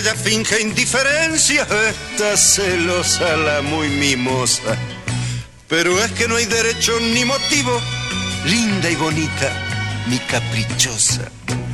Ella finge indiferencia, está celosa la muy mimosa. Pero es que no hay derecho ni motivo, linda y bonita, mi caprichosa.